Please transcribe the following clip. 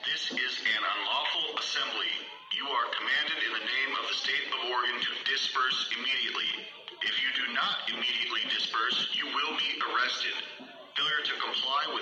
This is an unlawful assembly. You are commanded in the name of the state of Oregon to disperse immediately. If you do not immediately disperse, you will be arrested. Failure to comply